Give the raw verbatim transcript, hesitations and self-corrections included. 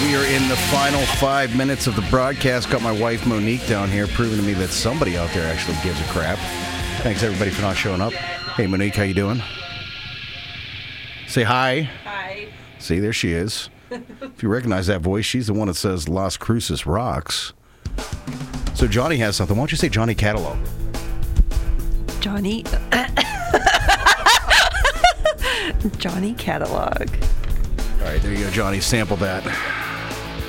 We are in the final five minutes of the broadcast. Got my wife Monique down here proving to me that somebody out there actually gives a crap. Thanks everybody for not showing up. Hey Monique, how you doing? Say hi. Hi. See, there she is. If you recognize that voice, she's the one that says Las Cruces rocks. So Johnny has something. Why don't you say Johnny Catalog? Johnny. Johnny Catalog. All right, there you go, Johnny. Sample that.